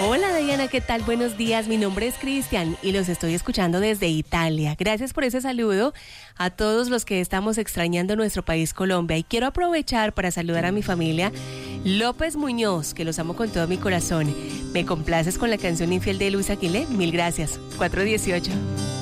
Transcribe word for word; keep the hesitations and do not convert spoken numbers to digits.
Hola Diana, ¿qué tal? Buenos días, mi nombre es Cristian y los estoy escuchando desde Italia. Gracias por ese saludo a todos los que estamos extrañando nuestro país Colombia, y quiero aprovechar para saludar a mi familia López Muñoz, que los amo con todo mi corazón. Me complaces con la canción Infiel de Luis Aguilé, mil gracias. cuatro dieciocho.